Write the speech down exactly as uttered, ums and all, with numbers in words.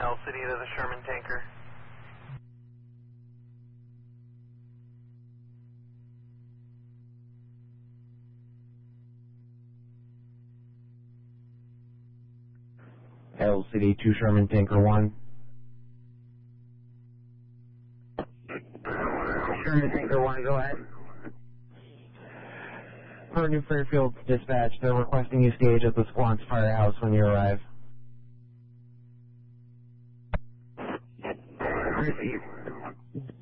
L City to the Sherman tanker. L City to Sherman tanker one. Sherman tanker one, go ahead. For New Fairfield dispatch, they're requesting you stage at the Squonch Firehouse when you arrive. Received.